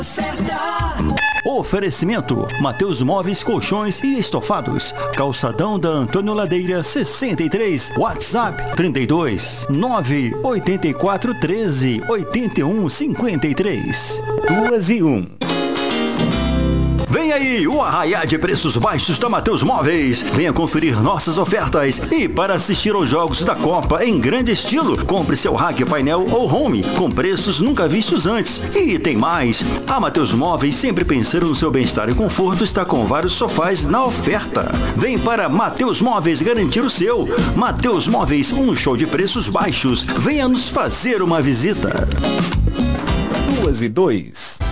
Oferecimento: Mateus Móveis, Colchões e Estofados, Calçadão da Antônio Ladeira 63, WhatsApp 32 984 13 81 53. 2-1. Vem aí o arraiá de preços baixos da Mateus Móveis. Venha conferir nossas ofertas e para assistir aos jogos da Copa em grande estilo, compre seu rack, painel ou home com preços nunca vistos antes. E tem mais, a Mateus Móveis, sempre pensando no seu bem-estar e conforto, está com vários sofás na oferta. Vem para Mateus Móveis garantir o seu. Mateus Móveis, um show de preços baixos. Venha nos fazer uma visita. 2-2.